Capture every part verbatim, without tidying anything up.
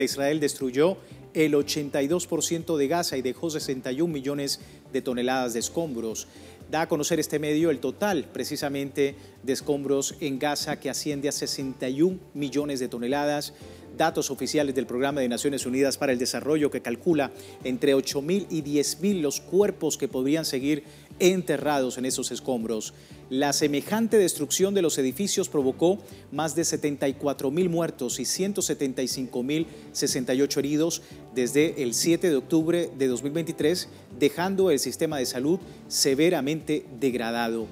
Israel destruyó el ochenta y dos por ciento de Gaza y dejó sesenta y un millones de toneladas de escombros. Da a conocer este medio el total, precisamente, de escombros en Gaza, que asciende a sesenta y un millones de toneladas. Datos oficiales del Programa de Naciones Unidas para el Desarrollo, que calcula entre ocho mil y diez mil los cuerpos que podrían seguir enterrados en esos escombros. La semejante destrucción de los edificios provocó más de setenta y cuatro mil muertos y ciento setenta y cinco mil sesenta y ocho heridos desde el siete de octubre de dos mil veintitrés, dejando el sistema de salud severamente degradado.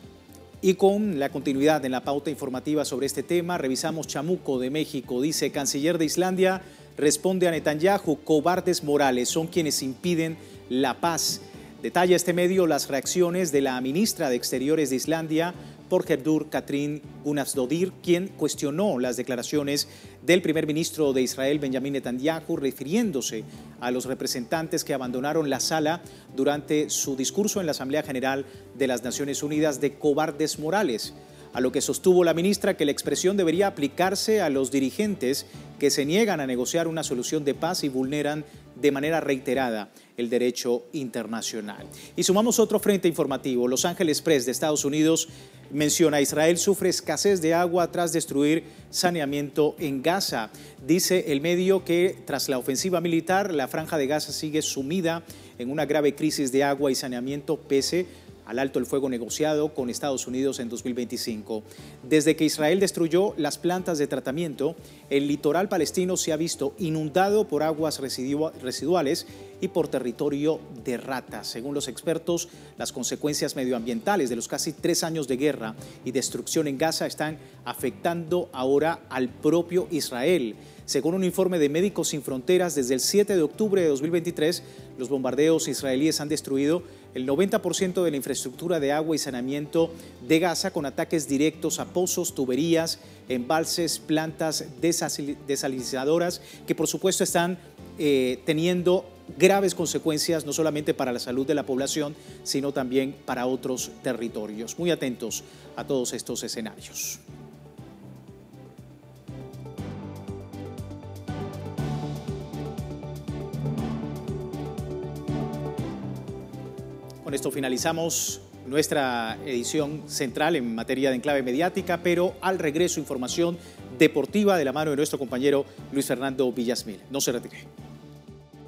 Y con la continuidad en la pauta informativa sobre este tema, revisamos Chamuco de México. Dice: canciller de Islandia responde a Netanyahu: cobardes morales son quienes impiden la paz. Detalla este medio las reacciones de la ministra de Exteriores de Islandia, Þórhildur Katrín Gunnarsdóttir, quien cuestionó las declaraciones del primer ministro de Israel, Benjamín Netanyahu, refiriéndose a los representantes que abandonaron la sala durante su discurso en la Asamblea General de las Naciones Unidas de cobardes morales. A lo que sostuvo la ministra que la expresión debería aplicarse a los dirigentes que se niegan a negociar una solución de paz y vulneran de manera reiterada el derecho internacional. Y sumamos otro frente informativo. Los Angeles Press de Estados Unidos menciona: Israel sufre escasez de agua tras destruir saneamiento en Gaza. Dice el medio que tras la ofensiva militar, la Franja de Gaza sigue sumida en una grave crisis de agua y saneamiento pese al alto el fuego negociado con Estados Unidos en dos mil veinticinco. Desde que Israel destruyó las plantas de tratamiento, el litoral palestino se ha visto inundado por aguas residuales y por territorio de ratas. Según los expertos, las consecuencias medioambientales de los casi tres años de guerra y destrucción en Gaza están afectando ahora al propio Israel. Según un informe de Médicos Sin Fronteras, desde el siete de octubre de dos mil veintitrés, los bombardeos israelíes han destruido el noventa por ciento de la infraestructura de agua y saneamiento de Gaza, con ataques directos a pozos, tuberías, embalses, plantas desalinizadoras, que por supuesto están eh, teniendo graves consecuencias no solamente para la salud de la población, sino también para otros territorios. Muy atentos a todos estos escenarios. Con esto finalizamos nuestra edición central en materia de enclave mediática, pero al regreso, información deportiva de la mano de nuestro compañero Luis Fernando Villasmil. No se retire.